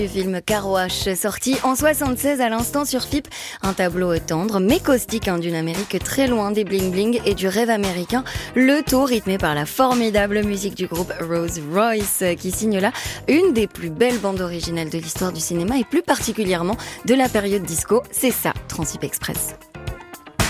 Du film Car Wash, sorti en 76 à l'instant sur FIP, un tableau tendre mais caustique d'une Amérique très loin des bling-bling et du rêve américain, le tout rythmé par la formidable musique du groupe Rose Royce qui signe là une des plus belles bandes originales de l'histoire du cinéma et plus particulièrement de la période disco, c'est ça, Transip Express.